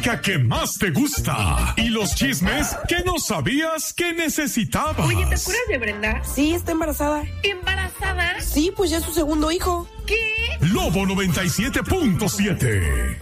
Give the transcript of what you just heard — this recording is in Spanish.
que más te gusta y los chismes que no sabías que necesitabas. Oye, ¿te acuerdas de Brenda? Sí, está embarazada. ¿Embarazada? Sí, pues ya es su segundo hijo. ¿Qué? Lobo 97.7.